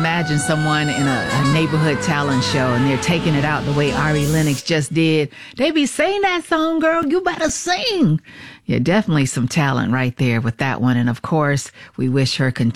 imagine someone in a neighborhood talent show and they're taking it out the way Ari Lennox just did. They be saying that song, girl, you better sing. Yeah, definitely some talent right there with that one. And of course, we wish her continued